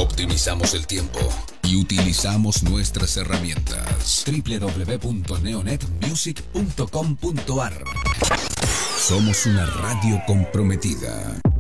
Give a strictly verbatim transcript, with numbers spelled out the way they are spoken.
Optimizamos el tiempo y utilizamos nuestras herramientas. doble u doble u doble u punto neonet music punto com punto a r. Somos una radio comprometida.